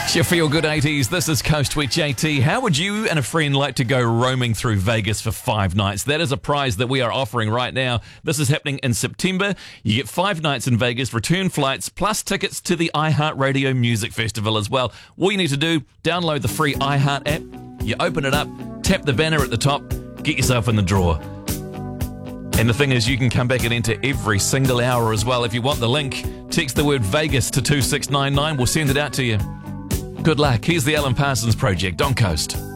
It's your Feel Good 80s. This is Coast with JT. How would you and a friend like to go roaming through Vegas for 5 nights? That is a prize that we are offering right now. This is happening in September. You get 5 nights in Vegas, return flights, plus tickets to the iHeartRadio Music Festival as well. All you need to do, download the free iHeart app. You open it up, tap the banner at the top, get yourself in the draw. And the thing is, you can come back and enter every single hour as well. If you want the link, text the word Vegas to 2699. We'll send it out to you. Good luck. Here's the Alan Parsons Project on Coast.